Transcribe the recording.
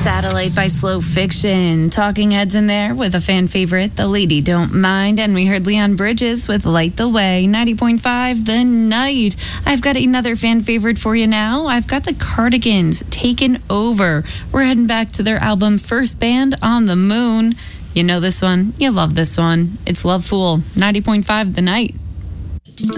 Satellite by Slow Fiction. Talking Heads in there with a fan favorite, The Lady Don't Mind. And we heard Leon Bridges with Light the Way, 90.5 The Night. I've got another fan favorite for you now. I've got the Cardigans, Taken Over. We're heading back to their album First Band on the Moon. You know this one. You love this one. It's Love Fool, 90.5 The Night.